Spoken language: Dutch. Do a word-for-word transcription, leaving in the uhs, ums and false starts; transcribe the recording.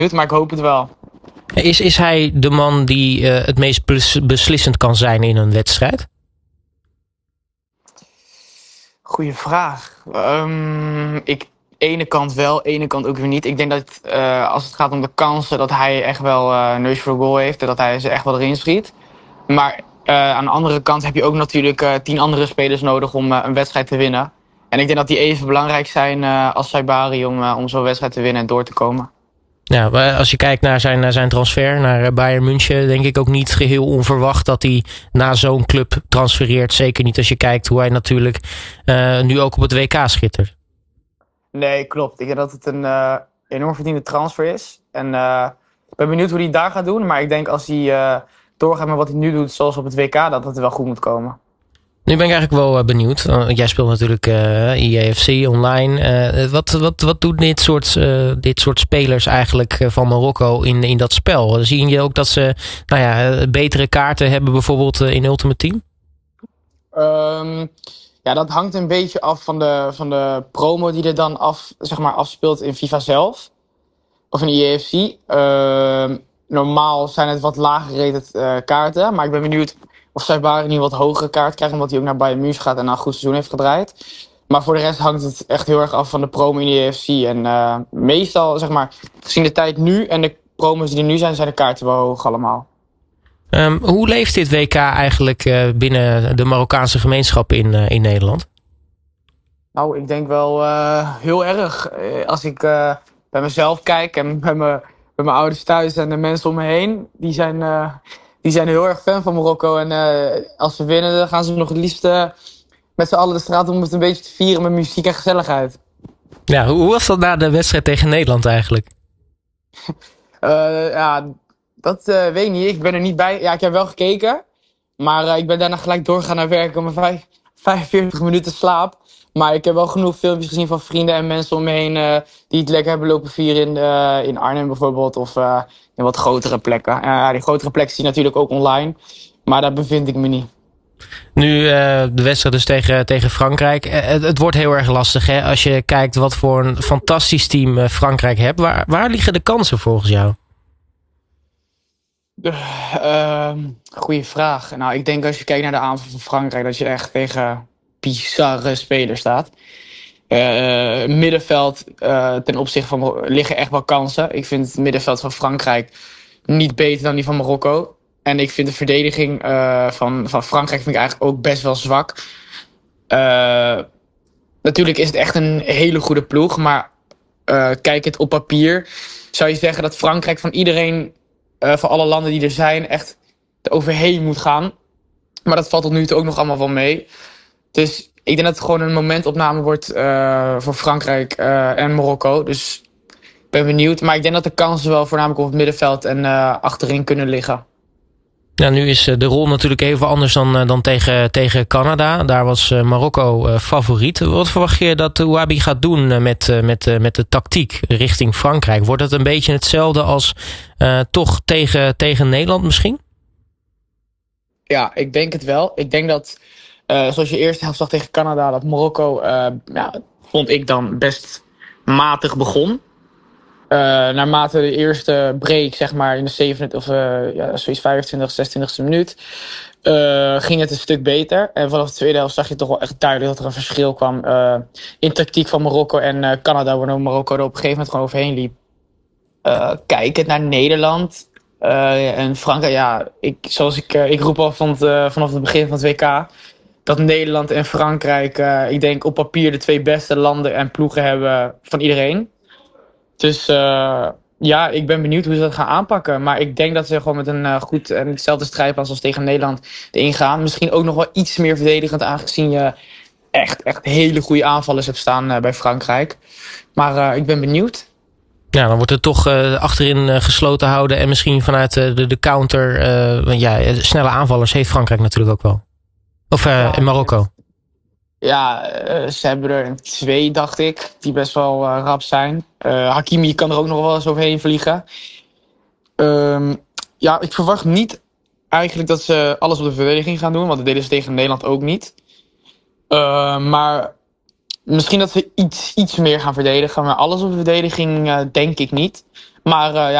maar ik hoop het wel. Is, is hij de man die uh, het meest beslissend kan zijn in een wedstrijd? Goeie vraag. Um, ik, ene kant wel, ene kant ook weer niet. Ik denk dat uh, als het gaat om de kansen, dat hij echt wel uh, neus voor goal heeft. En dat hij ze echt wel erin schiet. Maar uh, aan de andere kant heb je ook natuurlijk uh, tien andere spelers nodig om uh, een wedstrijd te winnen. En ik denk dat die even belangrijk zijn uh, als Saibari om, uh, om zo'n wedstrijd te winnen en door te komen. Ja, als je kijkt naar zijn, naar zijn transfer naar Bayern München, denk ik ook niet geheel onverwacht dat hij naar zo'n club transfereert. Zeker niet als je kijkt hoe hij natuurlijk uh, nu ook op het W K schittert. Nee, klopt. Ik denk dat het een uh, enorm verdiende transfer is. En uh, ik ben benieuwd hoe hij het daar gaat doen. Maar ik denk als hij uh, doorgaat met wat hij nu doet, zoals op het W K, dat het wel goed moet komen. Nu ben ik eigenlijk wel uh, benieuwd. Uh, jij speelt natuurlijk uh, I A F C online. Uh, wat, wat, wat doet dit soort, uh, dit soort spelers eigenlijk uh, van Marokko in, in dat spel? Uh, zie je ook dat ze nou ja, uh, betere kaarten hebben bijvoorbeeld uh, in Ultimate Team? Um, ja, dat hangt een beetje af van de, van de promo die er dan af, zeg maar, afspeelt in FIFA zelf. Of in I A F C. Uh, normaal zijn het wat lager rated uh, kaarten. Maar ik ben benieuwd of Saibari nu wat hogere kaart krijgt, omdat hij ook naar Bayern München gaat en een goed seizoen heeft gedraaid. Maar voor de rest hangt het echt heel erg af van de promo in de I A F C. En uh, meestal, zeg maar, gezien de tijd nu en de promos die er nu zijn, zijn de kaarten wel hoog allemaal. Um, hoe leeft dit W K eigenlijk uh, binnen de Marokkaanse gemeenschap in, uh, in Nederland? Nou, ik denk wel uh, heel erg. Als ik uh, bij mezelf kijk en bij mijn, bij mijn ouders thuis en de mensen om me heen, die zijn... Uh, Die zijn heel erg fan van Marokko. En uh, als ze winnen, dan gaan ze nog het liefst uh, met z'n allen de straat om het een beetje te vieren met muziek en gezelligheid. Ja, hoe was dat na de wedstrijd tegen Nederland eigenlijk? uh, ja, dat uh, weet ik niet. Ik ben er niet bij. Ja, ik heb wel gekeken. Maar uh, ik ben daarna gelijk doorgegaan naar werk om mijn vijfenveertig minuten slaap. Maar ik heb wel genoeg filmpjes gezien van vrienden en mensen om me heen uh, die het lekker hebben lopen vieren in, uh, in Arnhem bijvoorbeeld. Of uh, in wat grotere plekken. Uh, die grotere plekken zie je natuurlijk ook online. Maar daar bevind ik me niet. Nu uh, de wedstrijd dus tegen, tegen Frankrijk. Uh, het, het wordt heel erg lastig hè? Als je kijkt wat voor een fantastisch team uh, Frankrijk hebt. Waar, waar liggen de kansen volgens jou? Uh, goeie vraag. Nou, ik denk als je kijkt naar de aanval van Frankrijk, dat je echt tegen bizarre spelers staat. Uh, middenveld uh, ten opzichte van liggen echt wel kansen. Ik vind het middenveld van Frankrijk niet beter dan die van Marokko. En ik vind de verdediging uh, van, van Frankrijk vind ik eigenlijk ook best wel zwak. Uh, natuurlijk is het echt een hele goede ploeg. Maar uh, kijk het op papier, zou je zeggen dat Frankrijk van iedereen, uh, van alle landen die er zijn, echt er overheen moet gaan. Maar dat valt tot nu toe ook nog allemaal wel mee. Dus ik denk dat het gewoon een momentopname wordt uh, voor Frankrijk uh, en Marokko. Dus ik ben benieuwd. Maar ik denk dat de kansen wel voornamelijk op het middenveld en uh, achterin kunnen liggen. Ja, nu is de rol natuurlijk even anders dan, dan tegen, tegen Canada. Daar was Marokko uh, favoriet. Wat verwacht je dat Ouabi gaat doen met, met, met de tactiek richting Frankrijk? Wordt het een beetje hetzelfde als uh, toch tegen, tegen Nederland misschien? Ja, ik denk het wel. Ik denk dat, uh, zoals je eerste helft zag tegen Canada, dat Marokko, uh, ja, vond ik dan best matig begon. Uh, naarmate de eerste break, zeg maar, in de zevenentwintigste of uh, ja, zoiets vijfentwintigste, zesentwintigste minuut, uh, ging het een stuk beter. En vanaf de tweede helft zag je toch wel echt duidelijk dat er een verschil kwam uh, in tactiek van Marokko en uh, Canada, waardoor Marokko er op een gegeven moment gewoon overheen liep. Uh, kijkend naar Nederland uh, en Frankrijk, ja, ik, zoals ik, uh, ik roep al van het, uh, vanaf het begin van het W K, dat Nederland en Frankrijk, uh, ik denk op papier de twee beste landen en ploegen hebben van iedereen. Dus uh, ja, ik ben benieuwd hoe ze dat gaan aanpakken. Maar ik denk dat ze gewoon met een uh, goed en hetzelfde strijdplan als tegen Nederland erin gaan. Misschien ook nog wel iets meer verdedigend, aangezien je echt, echt hele goede aanvallers hebt staan uh, bij Frankrijk. Maar uh, ik ben benieuwd. Ja, dan wordt het toch uh, achterin uh, gesloten houden. En misschien vanuit uh, de, de counter. Uh, want ja, snelle aanvallers heeft Frankrijk natuurlijk ook wel. Of uh, ja, in Marokko. Ja, uh, ze hebben er twee, dacht ik, die best wel uh, rap zijn. Uh, Hakimi kan er ook nog wel eens overheen vliegen. Um, ja, ik verwacht niet eigenlijk dat ze alles op de verdediging gaan doen, want dat deden ze tegen Nederland ook niet. Uh, maar misschien dat ze iets, iets meer gaan verdedigen, maar alles op de verdediging uh, denk ik niet. Maar uh, ja,